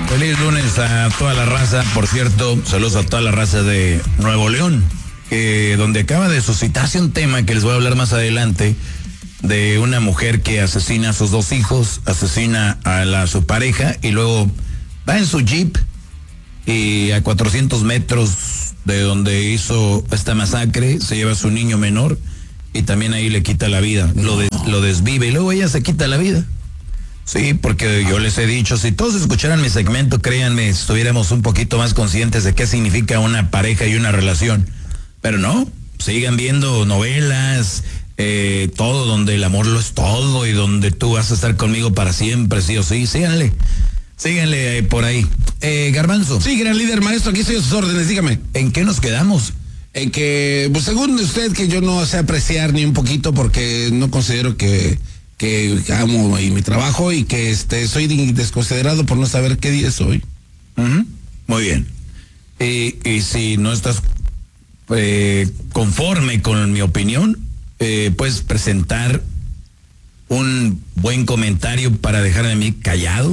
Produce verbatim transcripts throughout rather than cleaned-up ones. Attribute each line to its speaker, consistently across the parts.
Speaker 1: Feliz lunes a toda la raza. Por cierto, saludos a toda la raza de Nuevo León, que donde acaba de suscitarse un tema que les voy a hablar más adelante, de una mujer que asesina a sus dos hijos, asesina a, la, a su pareja y luego va en su jeep y a cuatrocientos metros de donde hizo esta masacre se lleva a su niño menor y también ahí le quita la vida, lo, de, lo desvive y luego ella se quita la vida. Sí, porque yo les he dicho, si todos escucharan mi segmento, créanme, estuviéramos un poquito más conscientes de qué significa una pareja y una relación. Pero no, sigan viendo novelas, eh, todo donde el amor lo es todo y donde tú vas a estar conmigo para siempre, sí o sí. Síganle, síganle eh, por ahí. Eh, Garbanzo.
Speaker 2: Sí, gran líder, maestro, aquí estoy a sus órdenes, dígame.
Speaker 1: ¿En qué nos quedamos?
Speaker 2: En que, pues según usted, que yo no sé apreciar ni un poquito porque no considero que... que amo y mi trabajo y que este soy desconsiderado por no saber qué día es hoy.
Speaker 1: Uh-huh. Muy bien. Y, y si no estás eh, conforme con mi opinión, eh, puedes presentar un buen comentario para dejarme a mí callado.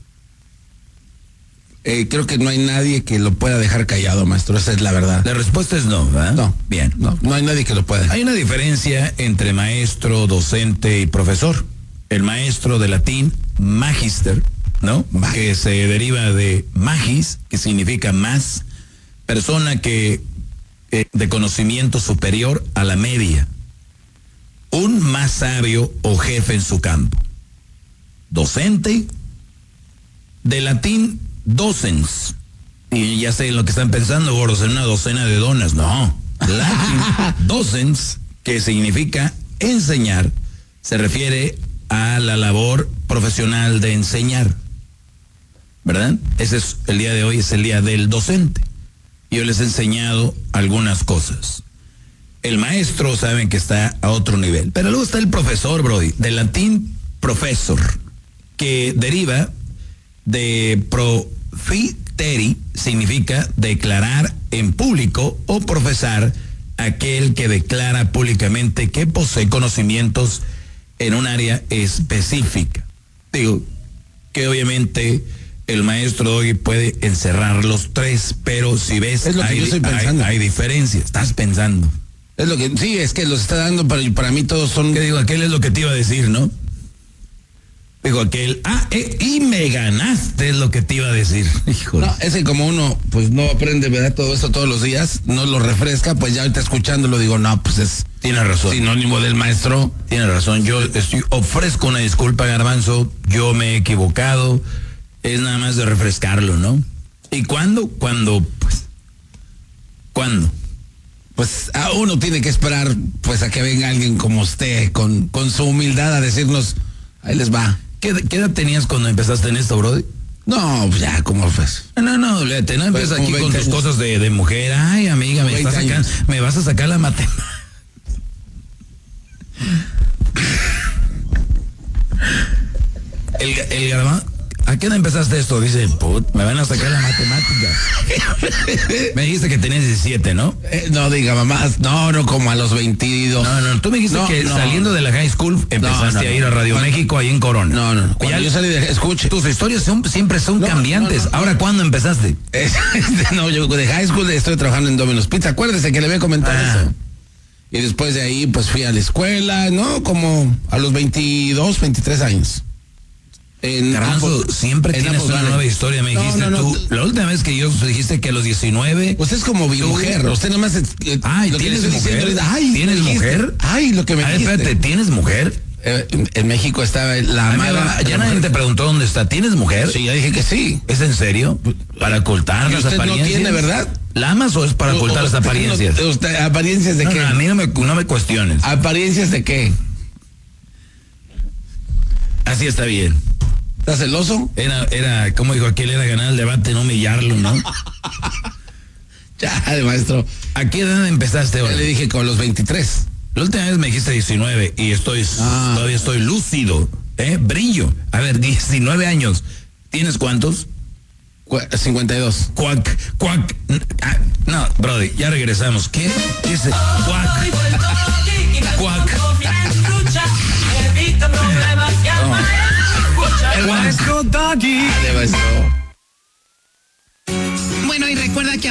Speaker 2: Eh, creo que no hay nadie que lo pueda dejar callado, maestro, esa es la verdad.
Speaker 1: La respuesta es no, ¿verdad?
Speaker 2: No.
Speaker 1: Bien.
Speaker 2: No, no hay nadie que lo pueda.
Speaker 1: Hay una diferencia entre maestro, docente y profesor. El maestro de latín, magister, ¿no? Mag. Que se deriva de magis, que significa más, persona que eh, de conocimiento superior a la media. Un más sabio o jefe en su campo. Docente, de latín, docens. Y ya sé lo que están pensando, gordos, en una docena de donas. No. Latin docens, que significa enseñar, se refiere a la labor profesional de enseñar. ¿Verdad? Ese es el día de hoy, es el día del docente. Yo les he enseñado algunas cosas. El maestro, saben que está a otro nivel. Pero luego está el profesor, Brody, del latín professor, que deriva de profiteri, significa declarar en público o profesar, aquel que declara públicamente que posee conocimientos en un área específica. Digo, que obviamente el maestro de hoy puede encerrar los tres, pero si ves,
Speaker 2: es lo que
Speaker 1: hay,
Speaker 2: yo estoy pensando.
Speaker 1: Hay, hay diferencia, estás pensando.
Speaker 2: Es lo que, sí, es que los está dando, pero para mí todos son...
Speaker 1: ¿Qué digo? Aquel es lo que te iba a decir, ¿no? Digo, aquel, ah, eh, y me ganaste, es lo que te iba a decir. Híjole.
Speaker 2: No, ese como uno, pues no aprende, ¿verdad? Todo eso todos los días, no lo refresca, pues ya ahorita escuchándolo digo, no, pues es...
Speaker 1: Tiene razón.
Speaker 2: Sinónimo del maestro.
Speaker 1: Tiene razón, yo estoy, ofrezco una disculpa, Garbanzo, yo me he equivocado, es nada más de refrescarlo, ¿no? ¿Y cuándo? Cuando, pues, ¿cuándo?
Speaker 2: Pues a uno tiene que esperar, pues a que venga alguien como usted, con, con su humildad a decirnos, ahí les va.
Speaker 1: ¿Qué, ¿Qué edad tenías cuando empezaste en esto, Brody?
Speaker 2: No, pues ya, ¿cómo pues?
Speaker 1: No, no, no, léate, no empiezas aquí con tus cosas de, de mujer. Ay, amiga, me, estás sacando, me vas a sacar la matemática. El, el Garbanzo, ¿a qué edad empezaste esto? Dice, put, me van a sacar la matemática. Me dijiste que tenías diecisiete, ¿no?
Speaker 2: Eh, no diga, mamá, no, no, como a los veintidós.
Speaker 1: No, no, tú me dijiste
Speaker 2: no,
Speaker 1: que
Speaker 2: no.
Speaker 1: saliendo de la high school empezaste no, no, a ir a Radio
Speaker 2: cuando,
Speaker 1: México ahí en Corona.
Speaker 2: No, no, no. Cuando ya, yo salí de, escuche.
Speaker 1: Tus historias son, siempre son
Speaker 2: no,
Speaker 1: cambiantes.
Speaker 2: No, no,
Speaker 1: Ahora,
Speaker 2: no.
Speaker 1: ¿cuándo empezaste?
Speaker 2: No, yo de high school estoy trabajando en Domino's Pizza. Acuérdese que le había comentado ah. eso. Y después de ahí, pues fui a la escuela, ¿no? Como a los veintidós, veintitrés años.
Speaker 1: En Garbanzo, siempre en tienes una vale. nueva historia, me dijiste no, no, no, tú. La última vez que yo dijiste que a los diecinueve...
Speaker 2: Usted es como mujer, usted nada más... Eh,
Speaker 1: ay, ¿tienes mujer?
Speaker 2: Diciendo, ay,
Speaker 1: ¿Tienes mujer?
Speaker 2: Ay, lo que me
Speaker 1: ay,
Speaker 2: dijiste.
Speaker 1: Espérate, ¿tienes mujer?
Speaker 2: Eh, en, en México estaba la amada...
Speaker 1: Ya nadie te preguntó dónde está. ¿Tienes mujer?
Speaker 2: Sí, ya dije que sí.
Speaker 1: ¿Es en serio? ¿Para ocultar las
Speaker 2: usted
Speaker 1: apariencias?
Speaker 2: No tiene, ¿verdad?
Speaker 1: ¿La amas o es para ocultar las apariencias?
Speaker 2: No, usted, ¿apariencias de
Speaker 1: no,
Speaker 2: qué?
Speaker 1: No, a mí no me, no me cuestiones.
Speaker 2: ¿Apariencias de qué?
Speaker 1: Así está bien.
Speaker 2: ¿Estás celoso?
Speaker 1: Era, era, como dijo aquel, era ganar el debate, no humillarlo, ¿no?
Speaker 2: Ya, maestro.
Speaker 1: ¿A qué edad empezaste ahora?
Speaker 2: Le dije con los veintitrés.
Speaker 1: La última vez me dijiste diecinueve y estoy, ah. todavía estoy lúcido, ¿eh? Brillo. A ver, diecinueve años. ¿Tienes cuántos?
Speaker 2: cincuenta y dos.
Speaker 1: Cuac, cuac. Ah, no, Brody, ya regresamos. ¿Qué? ¿Qué es? Cuac. Cuac.
Speaker 2: El maestro Doggy. Dale, maestro.
Speaker 3: Bueno, y recuerda que